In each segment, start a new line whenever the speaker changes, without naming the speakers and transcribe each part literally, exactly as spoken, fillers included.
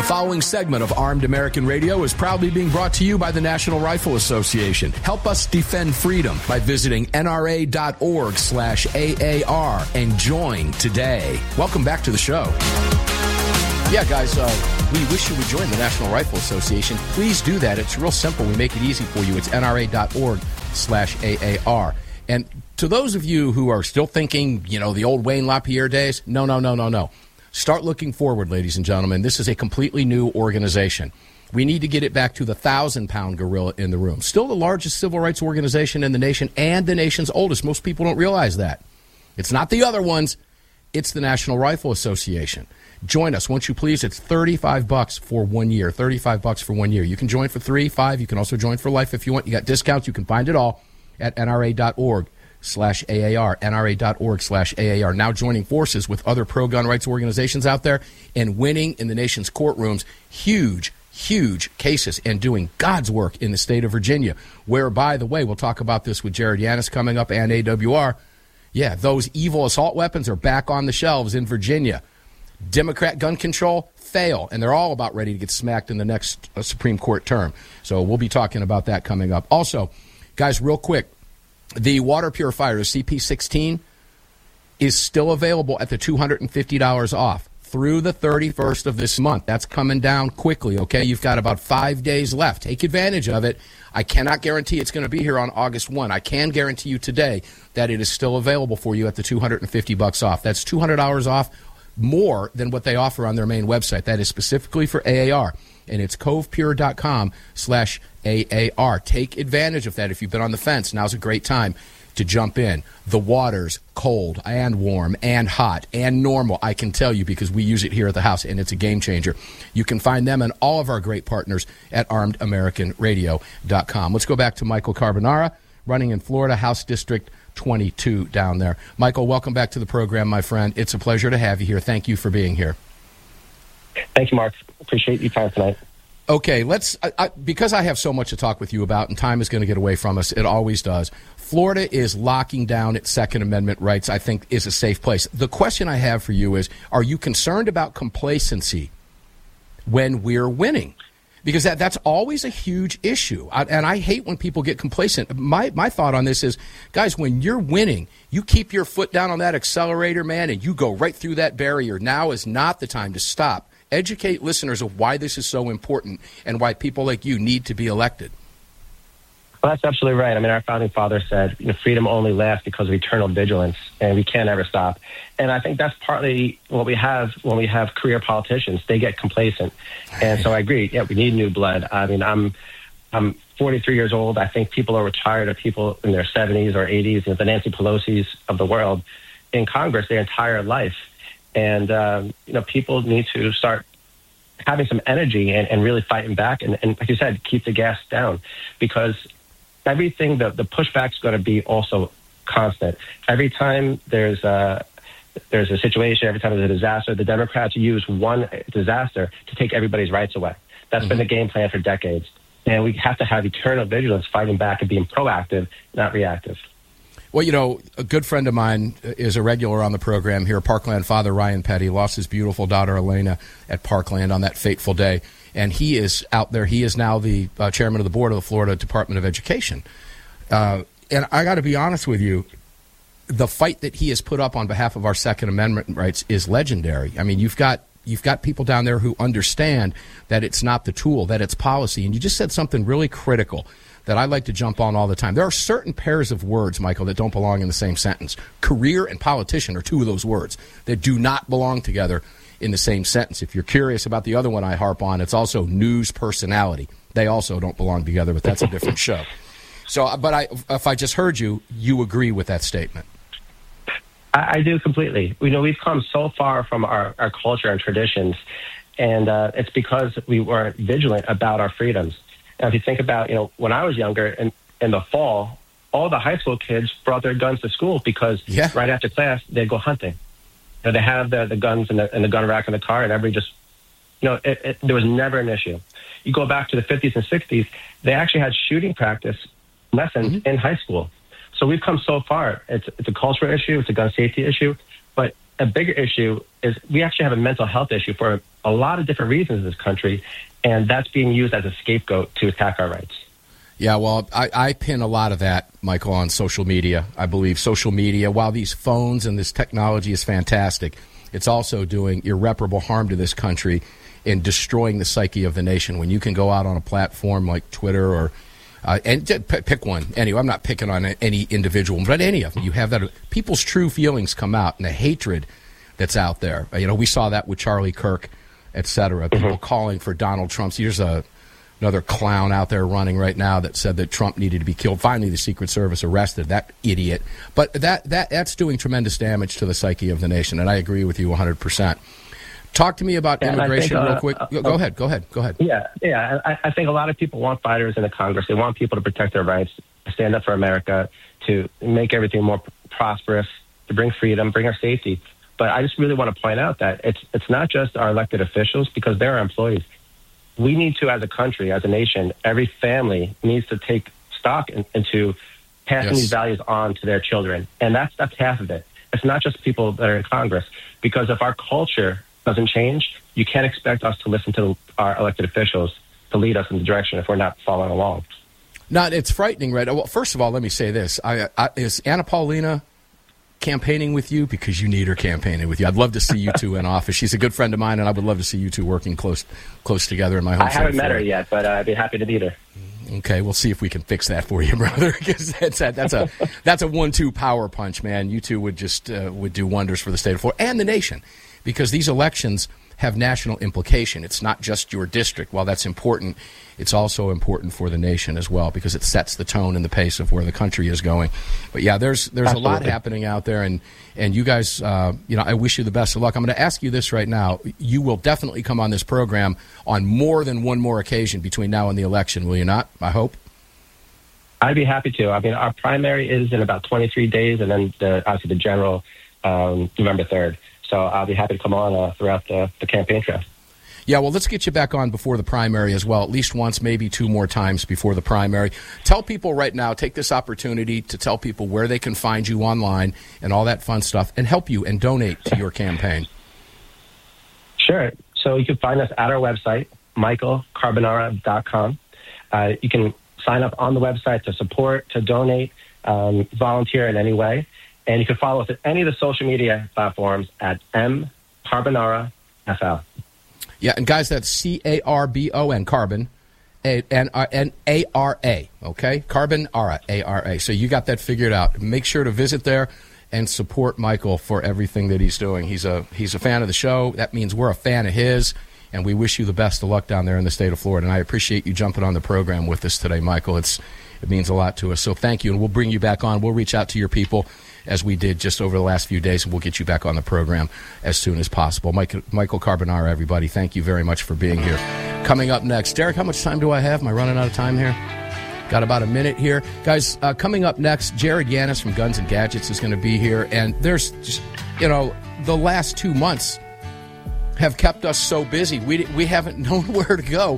The following segment of Armed American Radio is proudly being brought to you by the National Rifle Association. Help us defend freedom by visiting nra.org slash AAR and join today. Welcome back to the show. Yeah, guys, uh, we wish you would join the National Rifle Association. Please do that. It's real simple. We make it easy for you. It's nra.org slash AAR. And to those of you who are still thinking, you know, the old Wayne LaPierre days, no, no, no, no, no. Start looking forward, ladies and gentlemen. This is a completely new organization. We need to get it back to the thousand-pound gorilla in the room. Still the largest civil rights organization in the nation and the nation's oldest. Most people don't realize that. It's not the other ones. It's the National Rifle Association. Join us, won't you please? It's thirty-five bucks for one year. thirty-five bucks for one year. You can join for three, five. You can also join for life if you want. You got discounts. You can find it all at nra.org slash AAR, nra.org slash AAR. Now joining forces with other pro-gun rights organizations out there and winning in the nation's courtrooms huge, huge cases and doing God's work in the state of Virginia, where, by the way, we'll talk about this with Jared Yanis coming up and A W R. Yeah, those evil assault weapons are back on the shelves in Virginia. Democrat gun control, fail, and they're all about ready to get smacked in the next uh, Supreme Court term. So we'll be talking about that coming up. Also, guys, real quick, the water purifier, the C P sixteen, is still available at the two hundred fifty dollars off through the thirty-first of this month. That's coming down quickly, okay? You've got about five days left. Take advantage of it. I cannot guarantee it's going to be here on August first. I can guarantee you today that it is still available for you at the two hundred fifty bucks off. That's two hundred dollars off more than what they offer on their main website. That is specifically for A A R, and it's covepure.com slash AAR. Take advantage of that. If you've been on the fence, now's a great time to jump in. The water's cold and warm and hot and normal, I can tell you, because we use it here at the house, and it's a game changer. You can find them and all of our great partners at armed american radio dot com. Let's go back to Michael Carbonara, running in Florida, House District twenty-two down there. Michael, welcome back to the program, my friend. It's a pleasure to have you here. Thank you for being here.
Thank you, Mark. Appreciate your time tonight.
Okay, let's, I, I, because I have so much to talk with you about, and time is going to get away from us, it always does. Florida is locking down its Second Amendment rights, I think, is a safe place. The question I have for you is, are you concerned about complacency when we're winning? Because that, that's always a huge issue. I, and I hate when people get complacent. My, my thought on this is, guys, when you're winning, you keep your foot down on that accelerator, man, and you go right through that barrier. Now is not the time to stop. Educate listeners of why this is so important and why people like you need to be elected.
Well, that's absolutely right. I mean, our founding father said, you know, freedom only lasts because of eternal vigilance, and we can't ever stop. And I think that's partly what we have when we have career politicians. They get complacent. And so I agree. Yeah, we need new blood. I mean, I'm I'm forty-three years old. I think people are retired or people in their seventies or eighties, you know, the Nancy Pelosi's of the world in Congress their entire life. And, um, you know, people need to start having some energy and, and really fighting back. And, and like you said, keep the gas down, because everything, the, the pushback is going to be also constant. Every time there's a, there's a situation, every time there's a disaster, the Democrats use one disaster to take everybody's rights away. That's mm-hmm. been the game plan for decades. And we have to have eternal vigilance, fighting back and being proactive, not reactive.
Well, you know, a good friend of mine is a regular on the program here, Parkland father Ryan Petty, lost his beautiful daughter Elena at Parkland on that fateful day. And he is out there. He is now the uh, chairman of the board of the Florida Department of Education. Uh, and I got to be honest with you, the fight that he has put up on behalf of our Second Amendment rights is legendary. I mean, you've got you've got people down there who understand that it's not the tool, that it's policy. And you just said something really critical that I like to jump on all the time. There are certain pairs of words, Michael, that don't belong in the same sentence. Career and politician are two of those words that do not belong together in the same sentence. If you're curious about the other one I harp on, it's also news personality. They also don't belong together, but that's a different show. So, but I, if I just heard you, you agree with that statement.
I, I do completely. You know, we've come so far from our, our culture and traditions, and uh, it's because we weren't vigilant about our freedoms. Now, if you think about, you know, when I was younger, in, in the fall, all the high school kids brought their guns to school because yeah. right after class, they'd go hunting. You know, they have the, the guns in the, in the gun rack in the car, and everybody just, you know, it, it, there was never an issue. You go back to the fifties and sixties, they actually had shooting practice lessons mm-hmm. in high school. So we've come so far. It's, it's a cultural issue. It's a gun safety issue. But a bigger issue is we actually have a mental health issue for a lot of different reasons in this country, and that's being used as a scapegoat to attack our rights.
Yeah, well, I, I pin a lot of that, Michael, on social media. I believe social media, while these phones and this technology is fantastic, it's also doing irreparable harm to this country in destroying the psyche of the nation. When you can go out on a platform like Twitter or uh, and pick one. Anyway, I'm not picking on any individual, but any of them. You have that. People's true feelings come out, and the hatred that's out there. You know, we saw that with Charlie Kirk, et cetera. People mm-hmm. calling for Donald Trump. Here's a another clown out there running right now that said that Trump needed to be killed. Finally, the Secret Service arrested that idiot. But that, that that's doing tremendous damage to the psyche of the nation, and I agree with you one hundred percent. Talk to me about yeah, immigration think, uh, real quick. Go, go uh, ahead. Go ahead. Go ahead.
Yeah, yeah. I, I think a lot of people want fighters in the Congress. They want people to protect their rights, to stand up for America, to make everything more prosperous, to bring freedom, bring our safety. But I just really want to point out that it's it's not just our elected officials, because they're our employees. We need to, as a country, as a nation, every family needs to take stock in, into passing yes. these values on to their children. And that's that's half of it. It's not just people that are in Congress, because if our culture doesn't change, you can't expect us to listen to our elected officials to lead us in the direction if we're not following along.
No, it's frightening, right? Well, first of all, let me say this. I, I, is Anna Paulina campaigning with you? Because you need her campaigning with you. I'd love to see you two in office. She's a good friend of mine, and I would love to see you two working close close together in my home.
I haven't met her yet, but uh, I'd be happy to meet her.
Okay, we'll see if we can fix that for you, brother. Because that's a, that's a that's a one-two power punch, man. You two would just uh, would do wonders for the state of Florida and the nation, because these elections have national implication. It's not just your district. While that's important, it's also important for the nation as well, because it sets the tone and the pace of where the country is going. But yeah, there's there's Absolutely. a lot happening out there, and and you guys, uh, you know, I wish you the best of luck. I'm going to ask you this right now: you will definitely come on this program on more than one more occasion between now and the election, will you not? I hope.
I'd be happy to. I mean, our primary is in about twenty-three days, and then the, obviously the general um, November third. So I'll be happy to come on uh, throughout the, the campaign trail.
Yeah, well, let's get you back on before the primary as well, at least once, maybe two more times before the primary. Tell people right now, take this opportunity to tell people where they can find you online and all that fun stuff, and help you and donate to your campaign.
Sure. So you can find us at our website, michael carbonara dot com. Uh, you can sign up on the website to support, to donate, um, volunteer in any way. And you can follow us at any of the social media platforms at M Carbonara F L.
Yeah, and guys, that's C A R B O N, Carbon, and A R A, okay? Carbonara, A R A. So you got that figured out. Make sure to visit there and support Michael for everything that he's doing. He's a he's a fan of the show. That means we're a fan of his, and we wish you the best of luck down there in the state of Florida. And I appreciate you jumping on the program with us today, Michael. It's It means a lot to us. So thank you, and we'll bring you back on. We'll reach out to your people, as we did just over the last few days, and we'll get you back on the program as soon as possible. Mike, Michael Carbonara, everybody, thank you very much for being here. Coming up next, Derek, how much time do I have? Am I running out of time here? Got about a minute here. Guys, uh, coming up next, Jared Yanis from Guns and Gadgets is going to be here, and there's just, you know, the last two months have kept us so busy. We, we haven't known where to go.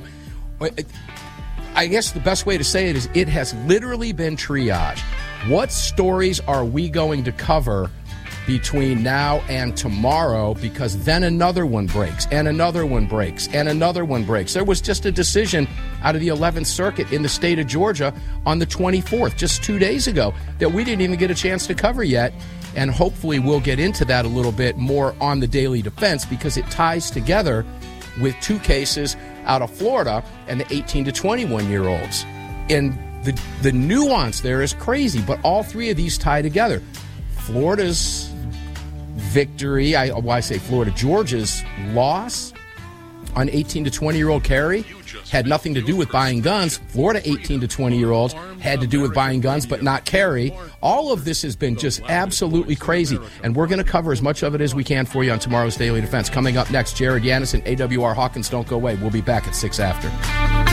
I guess the best way to say it is it has literally been triage. What stories are we going to cover between now and tomorrow? Because then another one breaks, and another one breaks, and another one breaks. There was just a decision out of the eleventh Circuit in the state of Georgia on the twenty-fourth, just two days ago, that we didn't even get a chance to cover yet. And hopefully we'll get into that a little bit more on the Daily Defense, because it ties together with two cases out of Florida and the eighteen to twenty-one-year-olds. And the the nuance there is crazy, but all three of these tie together. Florida's victory, I, well, I say Florida, Georgia's loss on eighteen to twenty-year-old carry had nothing to do with buying guns. Florida eighteen to twenty-year-olds had to do with buying guns but not carry. All of this has been just absolutely crazy, and we're going to cover as much of it as we can for you on tomorrow's Daily Defense. Coming up next, Jared Yanis and A W R Hawkins. Don't go away. We'll be back at six after.